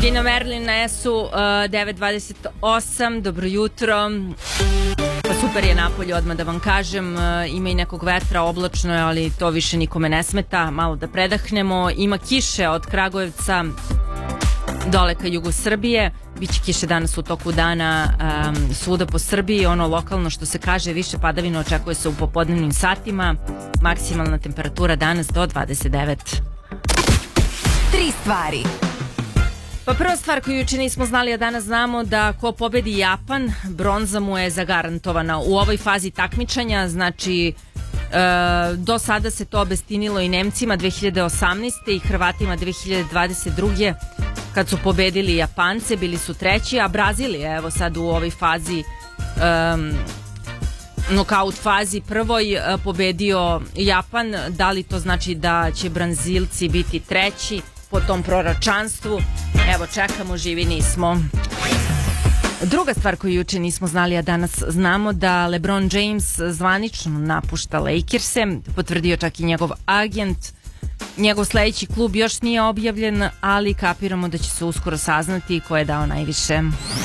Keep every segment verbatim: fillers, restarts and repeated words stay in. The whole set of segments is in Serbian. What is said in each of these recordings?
Gino Merlin na S-u, devet dvadeset osam, dobro jutro. Pa super je napolje, odmah da vam kažem, ima i nekog vetra, oblačno je, ali to više nikome ne smeta, malo da predahnemo. Ima kiše od Kragujevca dole ka jugu Srbije, biće kiše danas u toku dana um, svuda po Srbiji, ono lokalno što se kaže, više padavina očekuje se u popodnevnim satima, maksimalna temperatura danas do dvadeset devet. Tri stvari. Pa prva stvar koju juče nismo znali, a danas znamo da ko pobedi Japan, bronza mu je zagarantovana u ovoj fazi takmičenja, znači e, do sada se to obestinilo i Nemcima dve hiljade osamnaeste. i Hrvatima dve hiljade dvadeset druge kad su pobedili Japance, bili su treći, a Brazil je evo sad u ovoj fazi um, nokaut fazi prvoj uh, pobedio Japan. Da li to znači da će Brazilci biti treći po tom proročanstvu? Evo, čekamo, živi nismo. Druga stvar koju juče nismo znali, a danas znamo, da LeBron James zvanično napušta Lakers-e, potvrdio čak i njegov agent. Njegov sledeći klub još nije objavljen, ali kapiramo da će se uskoro saznati ko je dao najviše.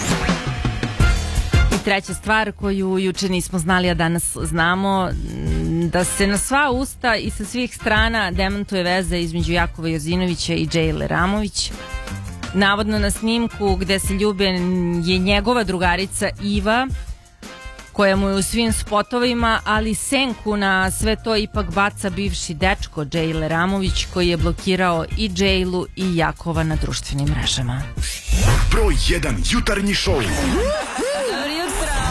I treća stvar koju juče nismo znali, a danas znamo, da se na sva usta i sa svih strana demantuje veza između Jakova Jozinovića i Džejle Ramović. Navodno na snimku gde se ljube je njegova drugarica Iva, koja mu je u svim spotovima, ali senku na sve to ipak baca bivši dečko Džejle Ramović, koji je blokirao i Džejlu i Jakova na društvenim mrežama. Broj jedan jutarnji šou.